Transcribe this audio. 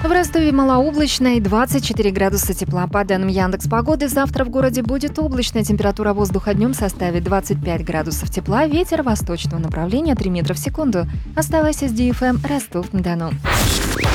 В Ростове малооблачно и 24 градуса тепла. По данным Яндекс.Погоды, завтра в городе будет облачно. Температура воздуха днем составит 25 градусов тепла. Ветер восточного направления 3 метра в секунду. Оставайся с DFM Ростов-на-Дону.